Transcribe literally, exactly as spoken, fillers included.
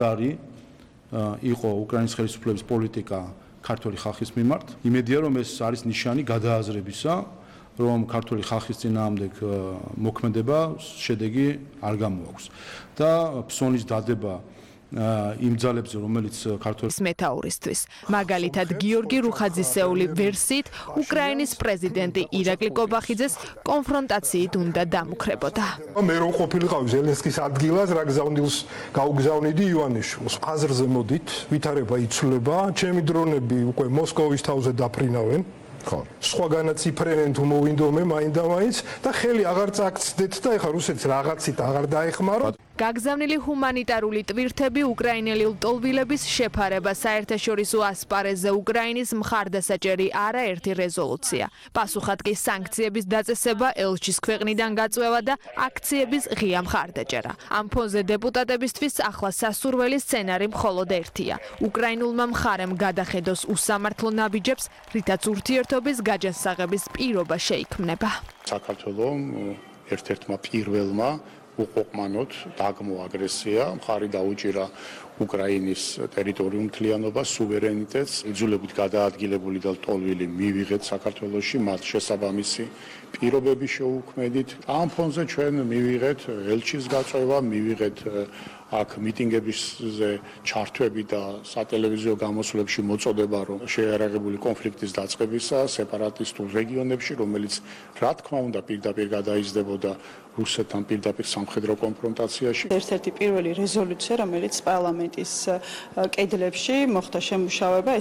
არის იყო უკრაინის ხელისუფლების პოლიტიკა ქართული ხალხის მიმართ. იმედია, რომ ეს არის ნიშანი გადააზრებისა, რომ ქართული ხალხის წინააღმდეგ მოქმედება შედეგი არ გამოაქვს და ფსონის დადება იმ ძალებზე, რომელიც ქართული მეთაურისთვის. მაგალითად, გიორგი რუხაძისეული ვერსიით, უკრაინის პრეზიდენტი ირაკლი კობახიძეს კონფრონტაციით უნდა დამუქრებოდა. მე რომ ყოფილიყავი ზელენსკის ადგილას, რა გზავნილს გაუგზავნიდი ივანიშვილს. აზრზე მოდით, ვითარება იცვლება, ჩემი დრონები უკვე მოსკოვის თავზე დაფრინავენ. სხვაგანაც იფრენენ თუ მოვინდომე მაინდამაინც და ხელი აღარ წაგწდეთ და ეხლა რუსეთს რაღაცით აღარ დაეხმაროთ. გაგზავნილი ჰუმანიტარული ტვირთები უკრაინელი ლტოლვილების შეფარება საერთაშორისო ასპარეზზე უკრაინის მხარდასაჭერი არაერთი რეზოლუცია. პასუხად კი სანქციების დაწესება, ელჩის ქვეყნიდან გაწვევა და აქციების ღია მხარდაჭერა. ამ ფონზე დეპუტატებისთვის ახლა სასურველი სცენარი მხოლოდ ერთია. უკრაინულმა მხარემ გადახედოს უსამართლო ნაბიჯებს, რითაც ურთიერთობის გაჯანსაღების პირობა შეიქმნება. საქართველოს ერთ-ერთმა პირველმა უყოყმანოთ დაგმო აგრესია, მხარი დაუჭირა უკრაინის ტერიტორიულ მთლიანობას, სუვერენიტეტს, იძულებით გადაადგილებული და ლტოლვილი მივიღეთ საქართველოში, მათ შესაბამისი პირობები შეუქმედით. ამ ფონზე ჩვენ მივიღეთ ელჩის გაწვევა, მივიღეთ აქ მიტინგებზე ჩართვები და სატელევიზიო გამოსვლებში მოწოდება, რომ შეიარაღებული კონფლიქტის დაწყებისა სეპარატისტულ რეგიონებში, რომელიც რა თქმა უნდა პირდაპირ გადაიზრდებოდა რუსეთთან პირდაპირ სამხედრო კონფრონტაციაში. ერთ-ერთი პირველი რეზოლუცია, რომელიც პარლამენტის კედლებში მოხდა შემუშავება,